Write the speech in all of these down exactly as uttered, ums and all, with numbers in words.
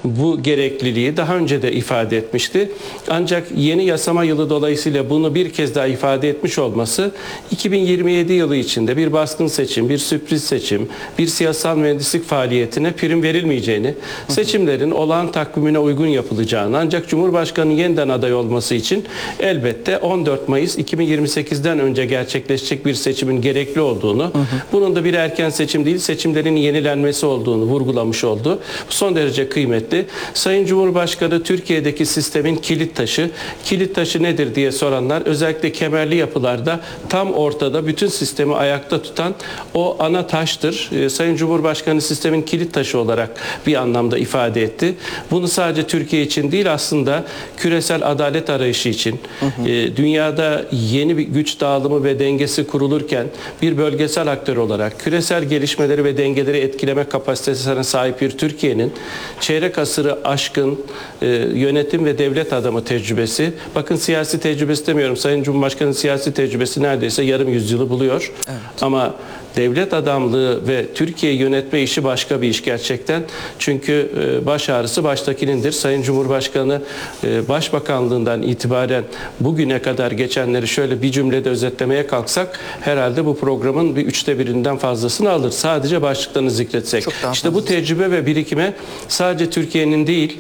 bu gerekliliği daha önce de ifade etmişti. Ancak yeni yasama yılı dolayısıyla bunu bir kez daha ifade etmiş olması iki bin yirmi yedi yılı içinde bir baskın seçim, bir sürpriz seçim, bir siyasal mühendislik faaliyetine prim verilmeyeceğini, seçimlerin olağan takvimine uygun yapılacağını, ancak Cumhurbaşkanı'nın yeniden aday olması için elbette on dört Mayıs iki bin yirmi sekizden önce gerçekleşecek bir seçimin gerekli olduğunu, hı hı. bunun da bir erken seçim değil, seçimlerin yenilenmesi olduğunu vurgulamış oldu. Bu son derece kıymetli. Sayın Cumhurbaşkanı Türkiye'deki sistemin kilit taşı, kilit taşı nedir diye soranlar, özellikle kemerli yapılarda tam ortada bütün sistemi ayakta tutan o ana taştır. Ee, Sayın Cumhurbaşkanı sistemin kilit taşı olarak bir anlamda ifade etti. Bunu sadece Türkiye için değil, aslında küresel adalet arayışı için, hı hı. E, dünyada yeni bir güç dağılımı ve dengesi kurulurken bir bölgesel aktör olarak küresel gelişmeleri ve dengeleri etkileme kapasitesine sahip bir Türkiye'nin çeyrek asırı aşkın e, yönetim ve devlet adamı tecrübesi, bakın siyasi tecrübesi demiyorum, Sayın Cumhurbaşkanı'nın siyasi tecrübesi neredeyse yarım yüzyılı buluyor. Evet. Ama devlet adamlığı ve Türkiye yönetme işi başka bir iş gerçekten. Çünkü baş ağrısı baştakinindir. Sayın Cumhurbaşkanı Başbakanlığından itibaren bugüne kadar geçenleri şöyle bir cümlede özetlemeye kalksak herhalde bu programın bir üçte birinden fazlasını alır. Sadece başlıklarını zikretsek. İşte bu tecrübe ve birikime sadece Türkiye'nin değil,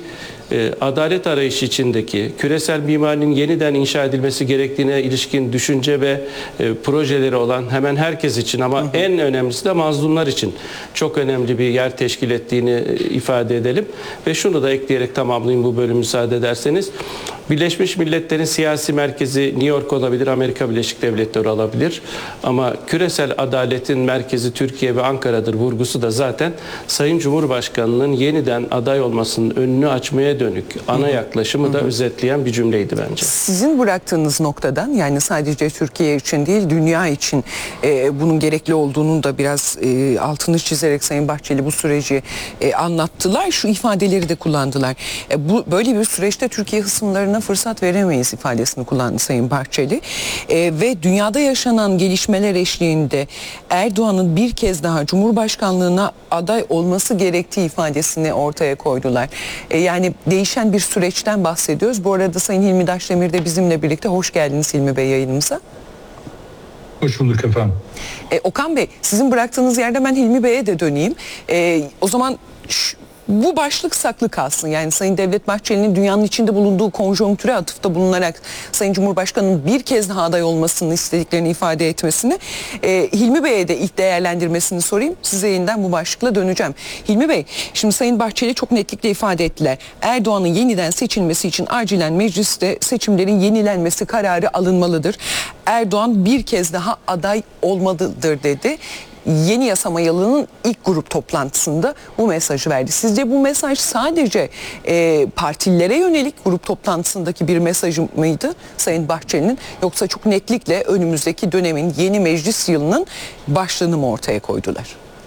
adalet arayışı içindeki küresel mimarinin yeniden inşa edilmesi gerektiğine ilişkin düşünce ve e, projeleri olan hemen herkes için, ama hı hı. en önemlisi de mazlumlar için çok önemli bir yer teşkil ettiğini e, ifade edelim. Ve şunu da ekleyerek tamamlayayım bu bölüm, müsaade ederseniz. Birleşmiş Milletler'in siyasi merkezi New York olabilir, Amerika Birleşik Devletleri olabilir. Ama küresel adaletin merkezi Türkiye ve Ankara'dır vurgusu da zaten Sayın Cumhurbaşkanı'nın yeniden aday olmasının önünü açmaya dönük ana yaklaşımı hı hı. da özetleyen bir cümleydi bence. Sizin bıraktığınız noktadan, yani sadece Türkiye için değil dünya için e, bunun gerekli olduğunun da biraz e, altını çizerek Sayın Bahçeli bu süreci e, anlattılar. Şu ifadeleri de kullandılar. E, bu böyle bir süreçte Türkiye hısımlarına fırsat veremeyiz ifadesini kullandı Sayın Bahçeli. E, ve dünyada yaşanan gelişmeler eşliğinde Erdoğan'ın bir kez daha Cumhurbaşkanlığına aday olması gerektiği ifadesini ortaya koydular. E, yani değişen bir süreçten bahsediyoruz. Bu arada Sayın Hilmi Daşdemir de bizimle birlikte. Hoş geldiniz Hilmi Bey yayınımıza. Hoş bulduk efendim. E, Okan Bey, sizin bıraktığınız yerde ben Hilmi Bey'e de döneyim. E, o zaman şu, bu başlık saklı kalsın. Yani Sayın Devlet Bahçeli'nin dünyanın içinde bulunduğu konjonktüre atıfta bulunarak Sayın Cumhurbaşkanı'nın bir kez daha aday olmasını istediklerini ifade etmesini, e, Hilmi Bey'e de ilk değerlendirmesini sorayım. Size yeniden bu başlıkla döneceğim. Hilmi Bey, şimdi Sayın Bahçeli çok netlikle ifade ettiler. Erdoğan'ın yeniden seçilmesi için acilen mecliste seçimlerin yenilenmesi kararı alınmalıdır. Erdoğan bir kez daha aday olmalıdır dedi. Yeni yasama yılının ilk grup toplantısında bu mesajı verdi. Sizce bu mesaj sadece e, partilere yönelik grup toplantısındaki bir mesaj mıydı Sayın Bahçeli'nin, yoksa çok netlikle önümüzdeki dönemin yeni meclis yılının başlığını mı ortaya koydular?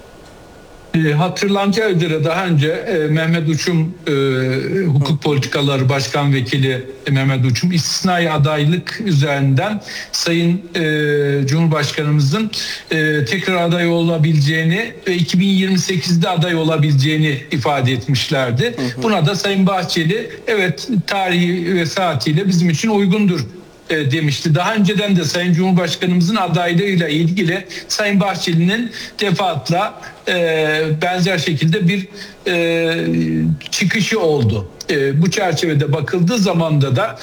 E, hatırlanacağı üzere daha önce e, Mehmet Uçum, e, Hukuk Politikaları Başkan Vekili e, Mehmet Uçum istisnai adaylık üzerinden Sayın e, Cumhurbaşkanımızın e, tekrar aday olabileceğini ve iki bin yirmi sekizde aday olabileceğini ifade etmişlerdi. Hı hı. Buna da Sayın Bahçeli evet tarihi ve saatiyle bizim için uygundur demişti. Daha önceden de Sayın Cumhurbaşkanımızın adaylığıyla ilgili Sayın Bahçeli'nin defaatla e, benzer şekilde bir e, çıkışı oldu. E, bu çerçevede bakıldığı zamanda da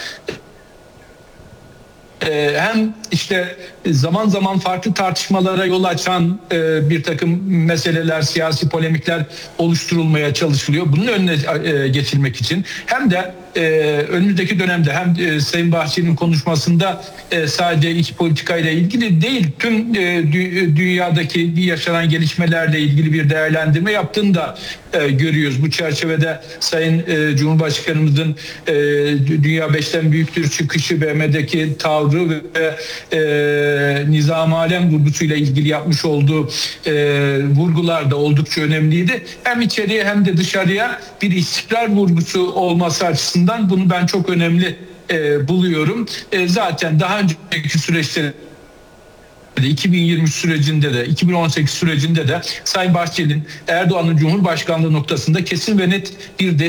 e, hem işte zaman zaman farklı tartışmalara yol açan e, bir takım meseleler, siyasi polemikler oluşturulmaya çalışılıyor. Bunun önüne e, geçilmek için hem de e, önümüzdeki dönemde hem e, Sayın Bahçeli'nin konuşmasında e, sadece iç politikayla ilgili değil, tüm e, dü- dünyadaki yaşanan gelişmelerle ilgili bir değerlendirme yaptığını da e, görüyoruz. Bu çerçevede Sayın e, Cumhurbaşkanımızın e, dünya beşten büyüktür çıkışı, B M'deki tavrı ve e, nizam-ı alem vurgusuyla ilgili yapmış olduğu e, vurgular da oldukça önemliydi. Hem içeriye hem de dışarıya bir istikrar vurgusu olması açısından bunu ben çok önemli e, buluyorum. E, zaten daha önceki süreçte iki bin yirmi sürecinde de iki bin on sekiz sürecinde de Sayın Bahçeli'nin Erdoğan'ın Cumhurbaşkanlığı noktasında kesin ve net bir